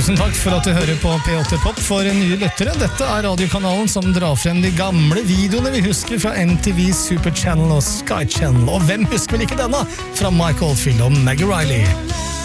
Tusen takk for at du hører på P8 Pop for nye lyttere. Dette er radiokanalen som drar frem de gamle videoene vi husker fra MTV Super Channel og Sky Channel. Og hvem husker vel ikke denne? Fra Mike Oldfield og Maggie Riley.